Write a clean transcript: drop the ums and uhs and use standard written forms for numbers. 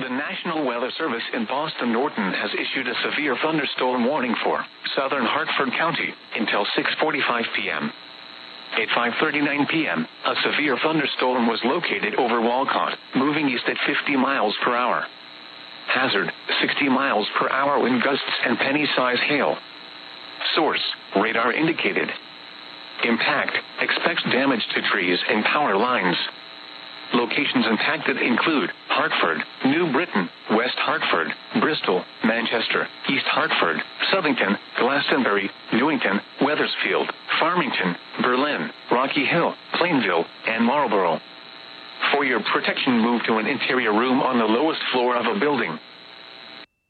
The National Weather Service in Boston Norton has issued a severe thunderstorm warning for southern Hartford County until 6:45 p.m. At 5:39 p.m., a severe thunderstorm was located over Walcott, moving east at 50 miles per hour. Hazard, 60 miles per hour wind gusts and penny-size hail. Source, radar indicated. Impact, expects damage to trees and power lines. Locations impacted include Hartford, New Britain, West Hartford, Bristol, Manchester, East Hartford, Southington, Glastonbury, Newington, Wethersfield, Farmington, Berlin, Rocky Hill, Plainville, and Marlborough. For your protection, move to an interior room on the lowest floor of a building.